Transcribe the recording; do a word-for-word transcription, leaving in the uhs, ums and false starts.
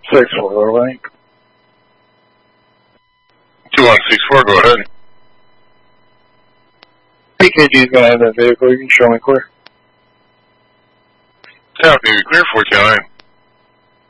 six four, link. two one six four, go ahead. P K G's gonna have that vehicle, you can show me clear. Copy, clear four two nine.